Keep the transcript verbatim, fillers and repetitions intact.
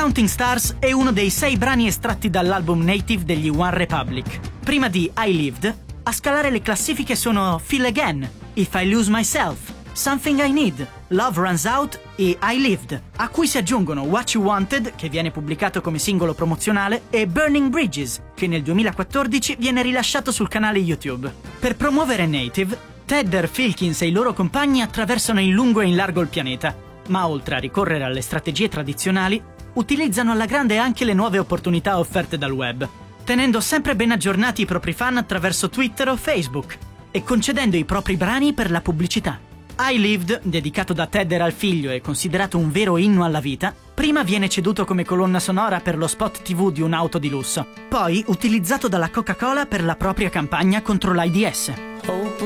Counting Stars è uno dei sei brani estratti dall'album Native degli One Republic. Prima di I Lived, a scalare le classifiche sono Feel Again, If I Lose Myself, Something I Need, Love Runs Out e I Lived, a cui si aggiungono What You Wanted, che viene pubblicato come singolo promozionale, e Burning Bridges, che nel duemilaquattordici viene rilasciato sul canale YouTube. Per promuovere Native, Tedder, Filkins e i loro compagni attraversano in lungo e in largo il pianeta, ma oltre a ricorrere alle strategie tradizionali, utilizzano alla grande anche le nuove opportunità offerte dal web, tenendo sempre ben aggiornati i propri fan attraverso Twitter o Facebook e concedendo i propri brani per la pubblicità. I Lived, dedicato da Tedder al figlio e considerato un vero inno alla vita, prima viene ceduto come colonna sonora per lo spot tivù di un'auto di lusso, poi utilizzato dalla Coca-Cola per la propria campagna contro l'AIDS.